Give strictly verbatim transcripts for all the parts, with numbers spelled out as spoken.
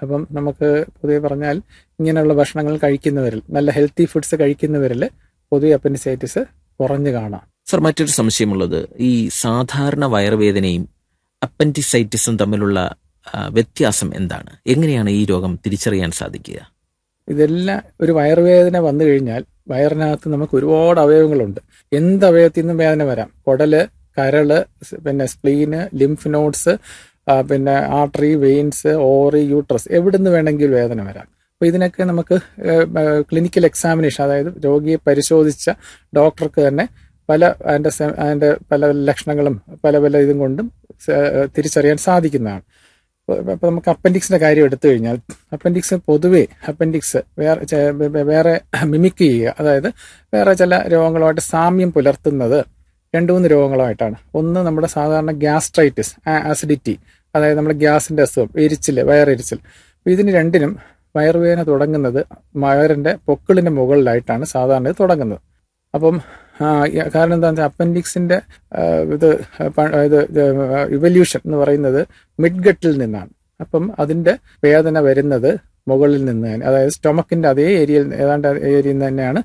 അപ്പം നമുക്ക് പൊതുവെ പറഞ്ഞാൽ ഇങ്ങനെയുള്ള ഭക്ഷണങ്ങൾ കഴിക്കുന്നവരിൽ, നല്ല ഹെൽത്തി ഫുഡ്സ് കഴിക്കുന്നവരിൽ പൊതുവെ അപ്പൻഡിസൈറ്റിസ് കുറഞ്ഞു കാണാം. സർ, മറ്റൊരു സംശയമുള്ളത്, ഈ സാധാരണ വയറുവേദനയും അപ്പൻഡിസൈറ്റിസും തമ്മിലുള്ള വ്യത്യാസം എന്താണ്? എങ്ങനെയാണ് ഈ രോഗം തിരിച്ചറിയാൻ സാധിക്കുക? ഇതെല്ലാം ഒരു വയറുവേദന വന്നു കഴിഞ്ഞാൽ വയറിനകത്ത് നമുക്ക് ഒരുപാട് അവയവങ്ങളുണ്ട്. എന്ത് അവയവത്തിൽ നിന്നും വേദന വരാം. കുടല്, കരള്, പിന്നെ സ്പ്ലീന്, ലിംഫ് നോഡ്സ്, പിന്നെ ആർട്ടറി, വെയിൻസ്, ഓറി, യൂട്രസ്, എവിടുന്ന് വേണമെങ്കിലും വേദന വരാം. അപ്പോൾ ഇതിനൊക്കെ നമുക്ക് ക്ലിനിക്കൽ എക്സാമിനേഷൻ, അതായത് രോഗിയെ പരിശോധിച്ച ഡോക്ടർക്ക് തന്നെ പല അതിൻ്റെ അതിൻ്റെ പല ലക്ഷണങ്ങളും പല പല ഇതും കൊണ്ടും തിരിച്ചറിയാൻ സാധിക്കുന്നതാണ്. അപ്പോൾ നമുക്ക് അപ്പൻഡിക്സിന്റെ കാര്യം എടുത്തു കഴിഞ്ഞാൽ, അപ്പൻഡിക്സ് പൊതുവെ അപ്പൻഡിക്സ് വേറെ വേറെ മിമിക് ചെയ്യുക, അതായത് വേറെ ചില രോഗങ്ങളുമായിട്ട് സാമ്യം പുലർത്തുന്നത് രണ്ട് മൂന്ന് രോഗങ്ങളുമായിട്ടാണ്. ഒന്ന് നമ്മുടെ സാധാരണ ഗ്യാസ്ട്രൈറ്റിസ്, ആസിഡിറ്റി, അതായത് നമ്മുടെ ഗ്യാസിന്റെ അസുഖം, എരിച്ചിൽ, വയറെരിച്ചിൽ. ഇതിന് രണ്ടിനും വയറുവേദന തുടങ്ങുന്നത് വയറിന്റെ പൊക്കിളിന്റെ മുകളിലായിട്ടാണ് സാധാരണ ഇത് തുടങ്ങുന്നത്. അപ്പം കാരണം എന്താണെന്ന് വെച്ചാൽ അപ്പൻഡിക്സിന്റെ ഇത് ഇത് ഇവല്യൂഷൻ എന്ന് പറയുന്നത് മിഡ്ഗട്ടിൽ നിന്നാണ്. അപ്പം അതിന്റെ വേദന വരുന്നത് മുകളിൽ നിന്ന് തന്നെ, അതായത് സ്റ്റൊമക്കിന്റെ അതേ ഏരിയയിൽ, ഏതാണ്ട് ഏരിയയിൽ നിന്ന് തന്നെയാണ്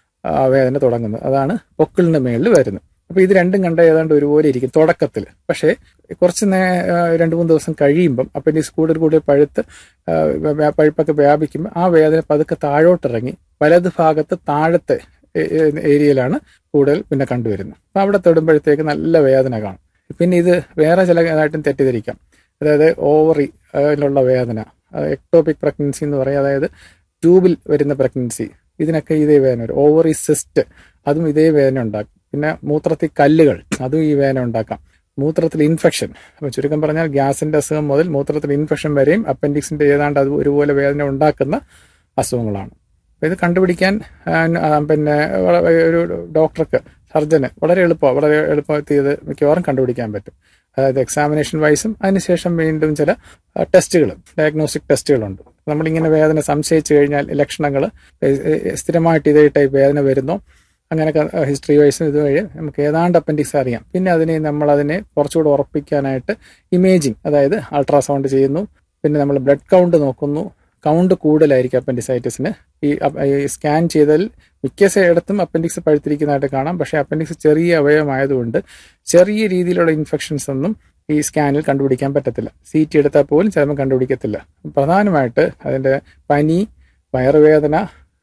വേദന തുടങ്ങുന്നത്. അതാണ് പൊക്കിളിന്റെ മേളിൽ വരുന്നത്. അപ്പൊ ഇത് രണ്ടും കണ്ട ഏതാണ്ട് ഒരുപോലെ ഇരിക്കും തുടക്കത്തിൽ. പക്ഷേ കുറച്ച് നേ രണ്ട് മൂന്ന് ദിവസം കഴിയുമ്പം അപ്പൻഡിക്സ് കൂടുതൽ കൂടുതൽ പഴുത്ത് പഴുപ്പൊക്കെ വ്യാപിക്കുമ്പോൾ ആ വേദന പതുക്കെ താഴോട്ടിറങ്ങി വലത് ഭാഗത്ത് താഴത്തെ ഏരിയയിലാണ് കൂടുതൽ പിന്നെ കണ്ടുവരുന്നത്. അപ്പം അവിടെ തൊടുമ്പോഴത്തേക്ക് നല്ല വേദന കാണും. പിന്നെ ഇത് വേറെ ചില ഇതായിട്ടും തെറ്റിദ്ധരിക്കാം. അതായത് ഓവറി അതിലുള്ള വേദന, എക്ടോപിക് പ്രഗ്നൻസി എന്ന് പറയും, അതായത് ട്യൂബിൽ വരുന്ന പ്രഗ്നൻസി, ഇതിനൊക്കെ ഇതേ വേദന വരും. ഓവറി സിസ്റ്റ്, അതും ഇതേ വേദന ഉണ്ടാക്കും. പിന്നെ മൂത്രത്തിൽ കല്ലുകൾ, അതും ഈ വേദന ഉണ്ടാക്കാം. മൂത്രത്തിൽ ഇൻഫെക്ഷൻ, അപ്പോൾ ചുരുക്കം പറഞ്ഞാൽ ഗ്യാസിന്റെ അസുഖം മുതൽ മൂത്രത്തിൽ ഇൻഫെക്ഷൻ വരെയും അപ്പൻഡിക്സിന്റെ ഏതാണ്ട് അത് ഒരുപോലെ വേദന ഉണ്ടാക്കുന്ന അസുഖങ്ങളാണ്. അപ്പോൾ ഇത് കണ്ടുപിടിക്കാൻ പിന്നെ ഒരു ഡോക്ടർക്ക്, സർജന് വളരെ എളുപ്പമാണ്, വളരെ എളുപ്പത്തിൽ ഇത് മിക്കവാറും കണ്ടുപിടിക്കാൻ പറ്റും. അതായത് എക്സാമിനേഷൻ വൈസും അതിനുശേഷം വീണ്ടും ചില ടെസ്റ്റുകൾ, ഡയഗ്നോസ്റ്റിക് ടെസ്റ്റുകളുണ്ട്. നമ്മളിങ്ങനെ വേദന സംശയിച്ചു കഴിഞ്ഞാൽ ലക്ഷണങ്ങൾ സ്ഥിരമായിട്ട് ഇതേ ടൈപ്പ് വേദന വരുന്നോ, അങ്ങനെയൊക്കെ ഹിസ്റ്ററി വൈസും ഇതുവഴി നമുക്ക് ഏതാണ്ട് അപ്പൻഡിക്സ് അറിയാം. പിന്നെ അതിനെ നമ്മളതിനെ കുറച്ചുകൂടെ ഉറപ്പിക്കാനായിട്ട് ഇമേജിങ്, അതായത് അൾട്രാസൗണ്ട് ചെയ്യുന്നു. പിന്നെ നമ്മൾ ബ്ലഡ് കൗണ്ട് നോക്കുന്നു. കൗണ്ട് കൂടുതലായിരിക്കും അപ്പൻഡിസൈറ്റിസിന്. ഈ സ്കാൻ ചെയ്താൽ മിക്ക ഇടത്തും അപ്പൻഡിക്സ് പഴുത്തിരിക്കുന്നതായിട്ട് കാണാം. പക്ഷേ അപ്പൻഡിക്സ് ചെറിയ അവയവമായതുകൊണ്ട് ചെറിയ രീതിയിലുള്ള ഇൻഫെക്ഷൻസ് ഒന്നും ഈ സ്കാനിൽ കണ്ടുപിടിക്കാൻ പറ്റത്തില്ല. സി ടി എടുത്താൽ പോലും ചിലപ്പോൾ കണ്ടുപിടിക്കത്തില്ല. പ്രധാനമായിട്ട് അതിൻ്റെ പനി, വയറുവേദന,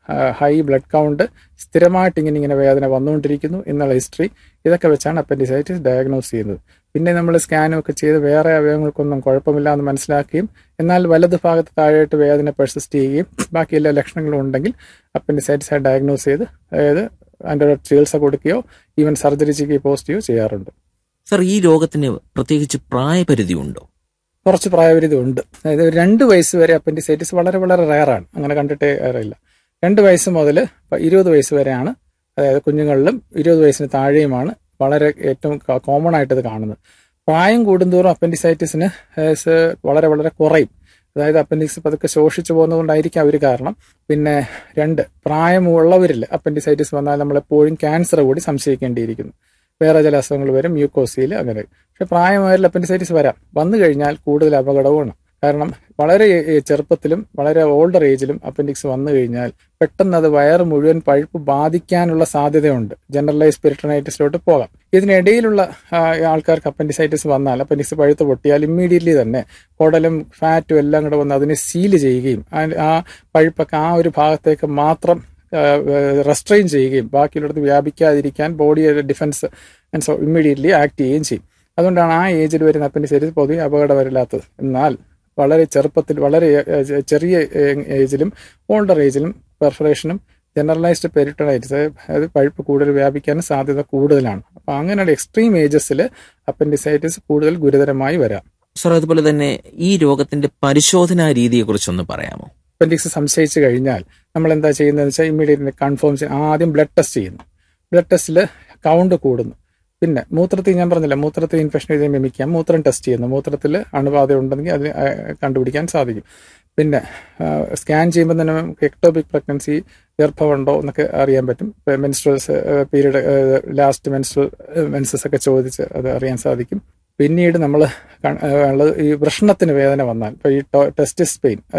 ഹൈ ബ്ലഡ് കൗണ്ട്, സ്ഥിരമായിട്ട് ഇങ്ങനെ ഇങ്ങനെ വേദന വന്നുകൊണ്ടിരിക്കുന്നു എന്നുള്ള ഹിസ്റ്ററി, ഇതൊക്കെ വെച്ചാണ് അപ്പൻഡിസൈറ്റിസ് ഡയഗ്നോസ് ചെയ്യുന്നത്. പിന്നെ നമ്മൾ സ്കാനും ഒക്കെ ചെയ്ത് വേറെ അവയവങ്ങൾക്കൊന്നും കുഴപ്പമില്ല എന്ന് മനസ്സിലാക്കുകയും എന്നാൽ വലത് ഭാഗത്ത് താഴെയായിട്ട് വേദന പെർസിസ്റ്റ് ചെയ്യുകയും ബാക്കി എല്ലാ ലക്ഷണങ്ങളും ഉണ്ടെങ്കിൽ അപ്പൻഡിസൈറ്റിസ് ആയി ഡയഗ്നോസ് ചെയ്ത് അതായത് അതിൻ്റെ ചികിത്സ കൊടുക്കുകയോ ഈവൻ സർജറി ചെയ്യുകയോ പോസ്റ്റുകയോ ചെയ്യാറുണ്ട്. സർ, ഈ രോഗത്തിന് പ്രത്യേകിച്ച് പ്രായപരിധി ഉണ്ടോ? കുറച്ച് പ്രായപരിധി ഉണ്ട്. അതായത് രണ്ട് വയസ്സ് വരെ അപ്പൻഡിസൈറ്റിസ് വളരെ വളരെ റയറാണ്, അങ്ങനെ കണ്ടിട്ടേ അറിയില്ല. രണ്ട് വയസ്സ് മുതൽ ഇരുപത് വയസ്സ് വരെയാണ്, അതായത് കുഞ്ഞുങ്ങളിലും ഇരുപത് വയസ്സിന് താഴെയുമാണ് വളരെ ഏറ്റവും കോമൺ ആയിട്ട് ഇത് കാണുന്നത്. പ്രായം കൂടുന്തോറും അപ്പൻഡിസൈറ്റിസിന് വളരെ വളരെ കുറയും. അതായത് അപ്പൻഡിക്സ് പതുക്കെ ശോഷിച്ചു പോകുന്നതുകൊണ്ടായിരിക്കും അവർ കാരണം. പിന്നെ രണ്ട്, പ്രായമുള്ളവരിൽ അപ്പൻഡിസൈറ്റിസ് വന്നാൽ നമ്മളെപ്പോഴും ക്യാൻസർ കൂടി സംശയിക്കേണ്ടിയിരിക്കുന്നു. വേറെ ചില അസുഖങ്ങൾ വരും, മ്യൂക്കോസിയിൽ, അങ്ങനെ. പക്ഷെ പ്രായമായവരിൽ അപ്പൻഡിസൈറ്റിസ് വരാം. വന്നു കഴിഞ്ഞാൽ കൂടുതൽ അപകടവുമാണ്. കാരണം വളരെ ചെറുപ്പത്തിലും വളരെ ഓൾഡർ ഏജിലും അപ്പൻഡിക്സ് വന്നു കഴിഞ്ഞാൽ പെട്ടെന്ന് അത് വയറ് മുഴുവൻ പഴുപ്പ് ബാധിക്കാനുള്ള സാധ്യതയുണ്ട്. ജനറലൈസ് പെരിട്ടണൈറ്റിസിലോട്ട് പോകാം. ഇതിനിടയിലുള്ള ആൾക്കാർക്ക് അപ്പൻഡിസൈറ്റിസ് വന്നാൽ, അപ്പൻഡിക്സ് പഴുത്ത് പൊട്ടിയാൽ ഇമ്മീഡിയറ്റ്ലി തന്നെ കുടലും ഫാറ്റും എല്ലാം കൂടെ വന്ന് അതിനെ സീൽ ചെയ്യുകയും ആ പഴുപ്പൊക്കെ ആ ഒരു ഭാഗത്തേക്ക് മാത്രം റെസ്ട്രെയിൻ ചെയ്യുകയും ബാക്കിയുള്ളിടത്ത് വ്യാപിക്കാതിരിക്കാൻ ബോഡിയുടെ ഡിഫൻസ് ഇമ്മീഡിയറ്റ്ലി ആക്ട് ചെയ്യുകയും ചെയ്യും. അതുകൊണ്ടാണ് ആ ഏജിൽ വരുന്ന അപ്പൻഡിസൈറ്റിസ് പൊതുവെ അപകടമില്ലാത്തത്. എന്നാൽ വളരെ ചെറുപ്പത്തിൽ, വളരെ ചെറിയ ഏജിലും ഓൾഡർ ഏജിലും പെർഫറേഷനും ജനറലൈസ്ഡ് പെരിട്ടണൈറ്റിസ്, അതായത് പഴുപ്പ് കൂടുതൽ വ്യാപിക്കാനും സാധ്യത കൂടുതലാണ്. അപ്പോൾ അങ്ങനെയുള്ള എക്സ്ട്രീം ഏജസിൽ അപ്പൻഡിസൈറ്റിസ് കൂടുതൽ ഗുരുതരമായി വരാം. സർ, അതുപോലെ തന്നെ ഈ രോഗത്തിന്റെ പരിശോധനാ രീതിയെ കുറിച്ചൊന്ന് പറയാമോ? അപ്പൻഡിക്സ് സംശയിച്ചു കഴിഞ്ഞാൽ നമ്മൾ എന്താ ചെയ്യുന്നതെന്ന് വെച്ചാൽ ഇമ്മീഡിയറ്റ്ലി കൺഫേം ചെയ്യും. ആദ്യം ബ്ലഡ് ടെസ്റ്റ് ചെയ്യുന്നു. ബ്ലഡ് ടെസ്റ്റിൽ കൗണ്ട് കൂടുന്നു. പിന്നെ മൂത്രത്തിൽ, ഞാൻ പറഞ്ഞില്ല, മൂത്രത്തിൽ ഇൻഫെക്ഷൻ ചെയ്ത് മിമിക്കാം. മൂത്രം ടെസ്റ്റ് ചെയ്യുന്നു. മൂത്രത്തിൽ അണുബാധ ഉണ്ടെങ്കിൽ അത് കണ്ടുപിടിക്കാൻ സാധിക്കും. പിന്നെ സ്കാൻ ചെയ്യുമ്പോൾ തന്നെ നമുക്ക് എക്ടോപിക് പ്രഗ്നൻസി, ഗർഭമുണ്ടോ എന്നൊക്കെ അറിയാൻ പറ്റും. മെൻസ്ട്രൽസ് പീരീഡ്, ലാസ്റ്റ് മെൻസ്ട്രൽ മെൻസസ് ഒക്കെ ചോദിച്ച് അത് അറിയാൻ സാധിക്കും. പിന്നീട് നമ്മൾ ഉള്ളത് ഈ വൃഷണത്തിന് വേദന വന്നാൽ, ഇപ്പോൾ ഈ ടെസ്റ്റിസ് പെയിൻ,